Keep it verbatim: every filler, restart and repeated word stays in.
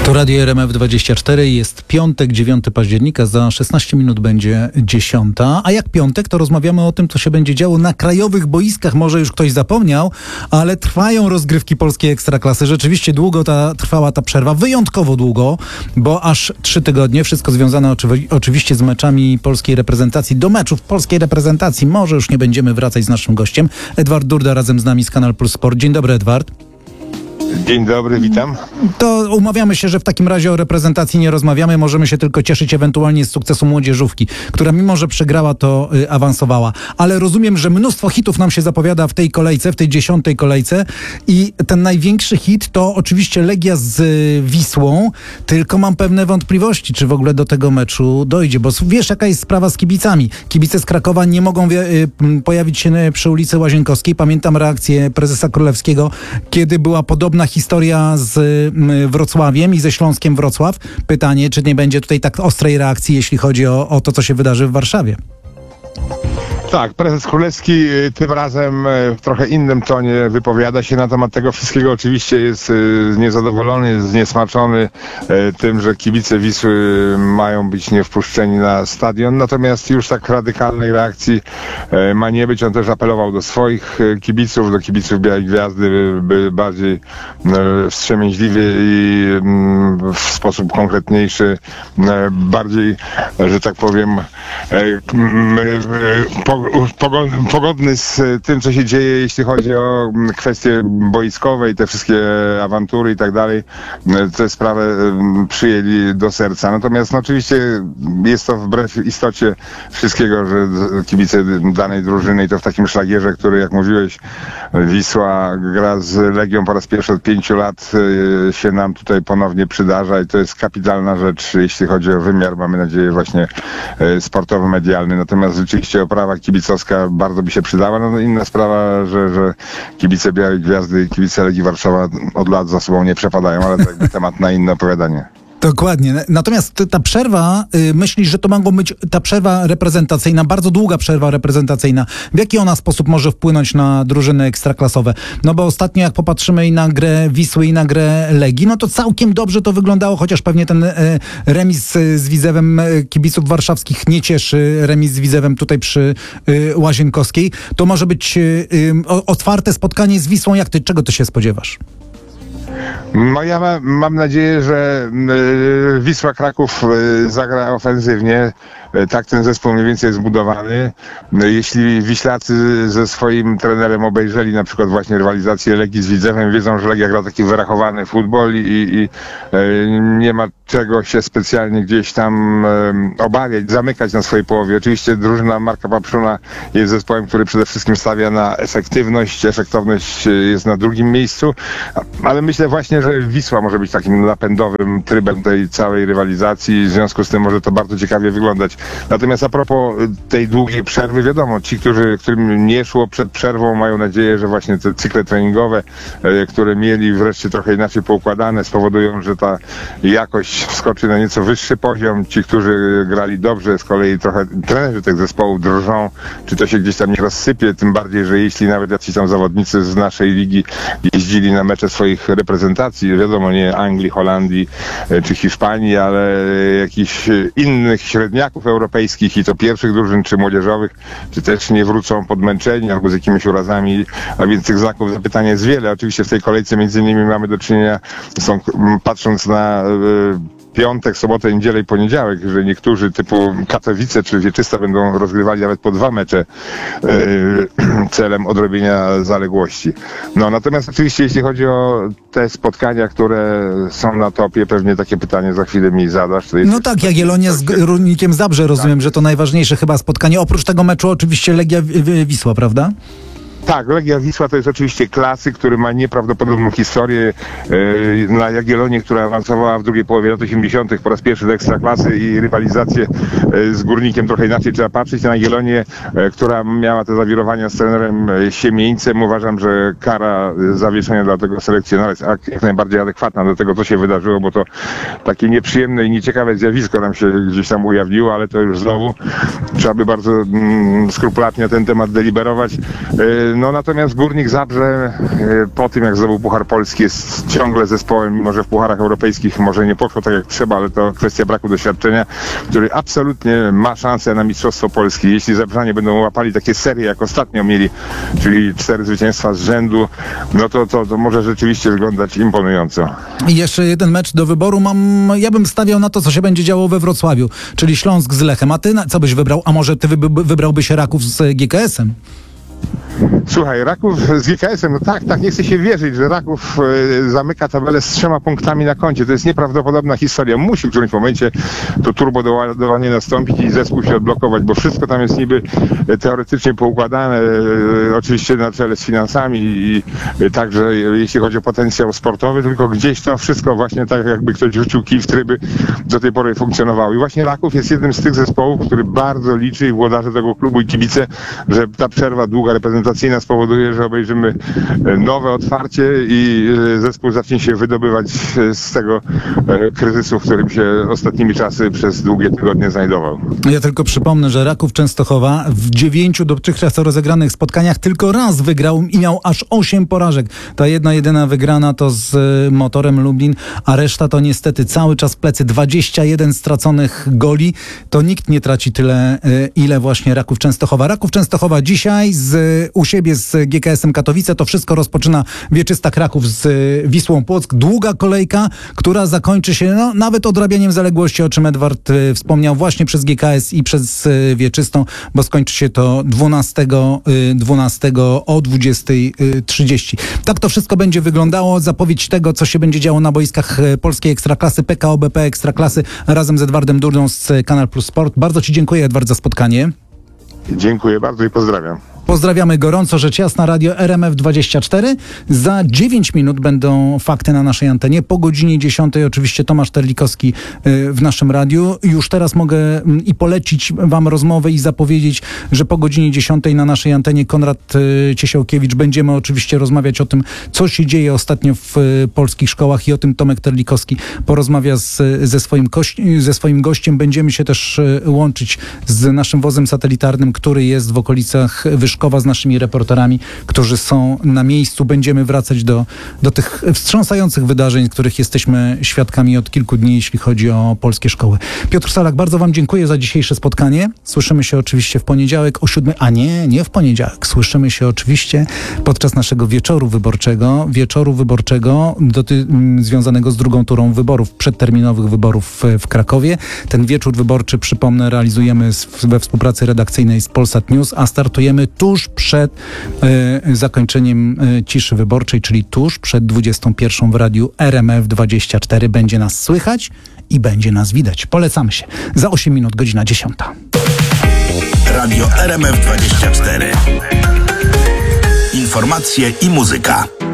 To Radio R M F dwadzieścia cztery, jest piątek, dziewiątego października, za szesnaście minut będzie dziesiąta. A jak piątek, to rozmawiamy o tym, co się będzie działo na krajowych boiskach. Może już ktoś zapomniał, ale trwają rozgrywki polskiej Ekstraklasy. Rzeczywiście długo ta, trwała ta przerwa, wyjątkowo długo, bo aż trzy tygodnie. Wszystko związane oczywi- oczywiście z meczami polskiej reprezentacji. Do meczów polskiej reprezentacji może już nie będziemy wracać z naszym gościem. Edward Durda razem z nami z Kanal Plus Sport. Dzień dobry, Edward. Dzień dobry, witam. To umawiamy się, że w takim razie o reprezentacji nie rozmawiamy. Możemy się tylko cieszyć ewentualnie z sukcesu młodzieżówki, która mimo, że przegrała, to y, awansowała. Ale rozumiem, że mnóstwo hitów nam się zapowiada w tej kolejce, w tej dziesiątej kolejce i ten największy hit to oczywiście Legia z y, Wisłą, tylko mam pewne wątpliwości, czy w ogóle do tego meczu dojdzie, bo wiesz, jaka jest sprawa z kibicami. Kibice z Krakowa nie mogą wie, y, pojawić się przy ulicy Łazienkowskiej. Pamiętam reakcję prezesa Królewskiego, kiedy była podobna historia z y, Wrocławiem i ze Śląskiem Wrocław. Pytanie, czy nie będzie tutaj tak ostrej reakcji, jeśli chodzi o, o to, co się wydarzy w Warszawie? Tak, prezes Królewski tym razem w trochę innym tonie wypowiada się na temat tego wszystkiego. Oczywiście jest niezadowolony, zniesmaczony tym, że kibice Wisły mają być niewpuszczeni na stadion. Natomiast już tak radykalnej reakcji ma nie być. On też apelował do swoich kibiców, do kibiców Białej Gwiazdy, by bardziej wstrzemięźliwie i w sposób konkretniejszy, bardziej, że tak powiem, po pogodny z tym, co się dzieje, jeśli chodzi o kwestie boiskowe i te wszystkie awantury i tak dalej, tę sprawę przyjęli do serca. Natomiast no, oczywiście jest to wbrew istocie wszystkiego, że kibice danej drużyny i to w takim szlagierze, który, jak mówiłeś, Wisła gra z Legią po raz pierwszy od pięciu lat, się nam tutaj ponownie przydarza i to jest kapitalna rzecz, jeśli chodzi o wymiar, mamy nadzieję, właśnie sportowy, medialny. Natomiast rzeczywiście oprawa kibicowska bardzo by się przydała. No inna sprawa, że, że kibice Białej Gwiazdy i kibice Legii Warszawa od lat za sobą nie przepadają, ale to jakby temat na inne opowiadanie. Dokładnie. Natomiast ta przerwa, yy, myślisz, że to mogła być ta przerwa reprezentacyjna, bardzo długa przerwa reprezentacyjna. W jaki ona sposób może wpłynąć na drużyny ekstraklasowe? No bo ostatnio jak popatrzymy i na grę Wisły, i na grę Legii, no to całkiem dobrze to wyglądało, chociaż pewnie ten yy, remis z Widzewem yy, kibiców warszawskich nie cieszy, remis z Widzewem tutaj przy yy, Łazienkowskiej. To może być yy, yy, otwarte spotkanie z Wisłą. Jak ty, czego ty się spodziewasz? No ja ma, mam nadzieję, że y, Wisła Kraków y, zagra ofensywnie. Y, tak ten zespół mniej więcej jest zbudowany. Y, jeśli Wiślacy ze swoim trenerem obejrzeli na przykład właśnie rywalizację Legii z Widzewem, wiedzą, że Legia gra taki wyrachowany futbol i, i y, nie ma czego się specjalnie gdzieś tam y, obawiać, zamykać na swojej połowie. Oczywiście drużyna Marka Papszuna jest zespołem, który przede wszystkim stawia na efektywność. Efektowność jest na drugim miejscu, ale myślę właśnie, że Wisła może być takim napędowym trybem tej całej rywalizacji, w związku z tym może to bardzo ciekawie wyglądać. Natomiast a propos tej długiej przerwy, wiadomo, ci, którzy, którym nie szło przed przerwą, mają nadzieję, że właśnie te cykle treningowe, które mieli wreszcie trochę inaczej poukładane, spowodują, że ta jakość wskoczy na nieco wyższy poziom. Ci, którzy grali dobrze, z kolei trochę trenerzy tych zespołów drżą, czy to się gdzieś tam nie rozsypie, tym bardziej, że jeśli nawet jacyś tam zawodnicy z naszej ligi jeździli na mecze swoich reprezentacji, wiadomo, nie Anglii, Holandii czy Hiszpanii, ale jakichś innych średniaków europejskich i to pierwszych drużyn czy młodzieżowych, czy też nie wrócą podmęczeni albo z jakimiś urazami, a więc tych znaków zapytania jest wiele. Oczywiście w tej kolejce między innymi mamy do czynienia, są, patrząc na piątek, sobotę, niedzielę i poniedziałek, że niektórzy typu Katowice czy Wieczysta będą rozgrywali nawet po dwa mecze yy, celem odrobienia zaległości. No natomiast oczywiście jeśli chodzi o te spotkania, które są na topie, pewnie takie pytanie za chwilę mi zadasz. To jest no tak, Jagiellonia z Górnikiem Zabrze, rozumiem, tak, że to najważniejsze chyba spotkanie. Oprócz tego meczu oczywiście Legia Wisła, prawda? Tak, Legia Wisła to jest oczywiście klasyk, który ma nieprawdopodobną historię. Yy, na Jagiellonii, która awansowała w drugiej połowie lat osiemdziesiątych po raz pierwszy do Ekstraklasy i rywalizację yy, z Górnikiem trochę inaczej trzeba patrzeć. Na Jagiellonię, yy, która miała te zawirowania z trenerem Siemieńcem, uważam, że kara zawieszenia dla tego selekcjonera jest jak, jak najbardziej adekwatna do tego, co się wydarzyło, bo to takie nieprzyjemne i nieciekawe zjawisko nam się gdzieś tam ujawniło, ale to już znowu trzeba by bardzo mm, skrupulatnie ten temat deliberować. Yy, No natomiast Górnik Zabrze po tym, jak zdobył Puchar Polski, jest ciągle zespołem, mimo że w pucharach europejskich może nie poszło tak jak trzeba, ale to kwestia braku doświadczenia, który absolutnie ma szansę na Mistrzostwo Polski. Jeśli Zabrzanie będą łapali takie serie, jak ostatnio mieli, czyli cztery zwycięstwa z rzędu, no to, to, to może rzeczywiście wyglądać imponująco. I jeszcze jeden mecz do wyboru mam, ja bym stawiał na to, co się będzie działo we Wrocławiu, czyli Śląsk z Lechem. A ty na, co byś wybrał? A może ty wy, wybrałbyś Raków z G K S em? Słuchaj, Raków z G K S em, no tak, tak, nie chce się wierzyć, że Raków e, zamyka tabelę z trzema punktami na koncie. To jest nieprawdopodobna historia. Musi w którymś momencie to turbo doładowanie nastąpić i zespół się odblokować, bo wszystko tam jest niby e, teoretycznie poukładane, e, oczywiście na czele z finansami i e, także e, jeśli chodzi o potencjał sportowy, tylko gdzieś to wszystko właśnie tak jakby ktoś rzucił kij w tryby, do tej pory funkcjonowało. I właśnie Raków jest jednym z tych zespołów, który bardzo liczy i włodarze tego klubu i kibice, że ta przerwa długa reprezentacyjna spowoduje, że obejrzymy nowe otwarcie i zespół zacznie się wydobywać z tego kryzysu, w którym się ostatnimi czasy przez długie tygodnie znajdował. Ja tylko przypomnę, że Raków Częstochowa w dziewięciu dotychczas rozegranych spotkaniach tylko raz wygrał i miał aż osiem porażek. Ta jedna jedyna wygrana to z Motorem Lublin, a reszta to niestety cały czas plecy. dwadzieścia jeden straconych goli. To nikt nie traci tyle, ile właśnie Raków Częstochowa. Raków Częstochowa dzisiaj z u siebie z G K S em Katowice. To wszystko rozpoczyna Wieczysta Kraków z Wisłą Płock. Długa kolejka, która zakończy się no, nawet odrabianiem zaległości, o czym Edward y, wspomniał, właśnie przez G K S i przez y, Wieczystą, bo skończy się to dwunastego, dwunastego o dwudziestej trzydzieści. Tak to wszystko będzie wyglądało. Zapowiedź tego, co się będzie działo na boiskach polskiej Ekstraklasy, P K O B P Ekstraklasy razem z Edwardem Durdą z Kanal Plus Sport. Bardzo ci dziękuję, Edward, za spotkanie. Dziękuję bardzo i pozdrawiam. Pozdrawiamy gorąco, rzecz jasna, Radio R M F dwadzieścia cztery. Za dziewięć minut będą fakty na naszej antenie. Po godzinie dziesiątej oczywiście Tomasz Terlikowski w naszym radiu. Już teraz mogę i polecić wam rozmowę i zapowiedzieć, że po godzinie dziesiątej na naszej antenie Konrad Ciesiałkiewicz będziemy oczywiście rozmawiać o tym, co się dzieje ostatnio w polskich szkołach i o tym Tomek Terlikowski porozmawia z, ze, swoim koś, ze swoim gościem. Będziemy się też łączyć z naszym wozem satelitarnym, który jest w okolicach Wyszkowa z naszymi reporterami, którzy są na miejscu. Będziemy wracać do, do tych wstrząsających wydarzeń, których jesteśmy świadkami od kilku dni, jeśli chodzi o polskie szkoły. Piotr Salak, bardzo wam dziękuję za dzisiejsze spotkanie. Słyszymy się oczywiście w poniedziałek o siódmej, a nie, nie w poniedziałek. Słyszymy się oczywiście podczas naszego wieczoru wyborczego, wieczoru wyborczego doty, m, związanego z drugą turą wyborów, przedterminowych wyborów w, w Krakowie. Ten wieczór wyborczy, przypomnę, realizujemy z, we współpracy redakcyjnej z Polsat News, a startujemy tuż przed e, zakończeniem e, ciszy wyborczej, czyli tuż przed dwudziestą pierwszą w radiu R M F dwadzieścia cztery. Będzie nas słychać i będzie nas widać. Polecamy się. Za osiem minut, godzina dziesiąta. Radio R M F dwadzieścia cztery. Informacje i muzyka.